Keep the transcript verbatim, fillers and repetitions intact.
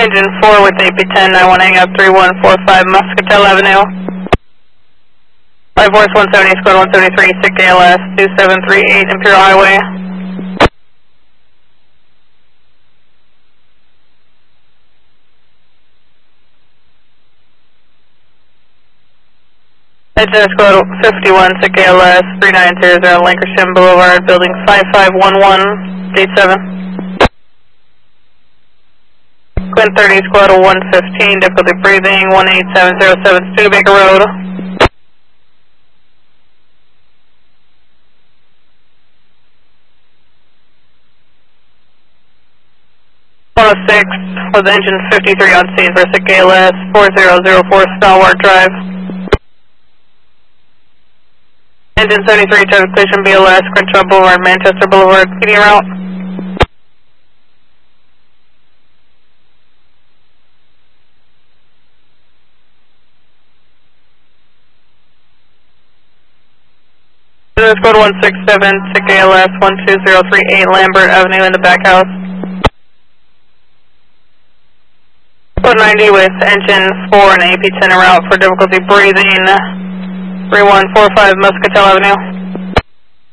Engine four with A P ten, nine one hang up, three one four five Muscatel Avenue. Five Force one seventy, Squad one seventy-three, S I C A L S, two seven three eight Imperial Highway. Engine Squad fifty-one, S I C A L S, three nine zero zero Lancashire Boulevard, building five five one one, gate seven. Quint thirty, Squad one fifteen, difficulty breathing, one eight seven zero seven Studebaker Road. one oh six with engine fifty-three on scene for S I C A L S, four zero zero four Stalwart Drive. Engine seventy-three, traffic collision B L S, Crenshaw Boulevard, Manchester Boulevard, speeding route. Code one six seven, S I C A L S, one two zero three eight Lambert Avenue in the back house. Code ninety with engine four and A P ten en route for difficulty breathing, three one four five Muscatel Avenue.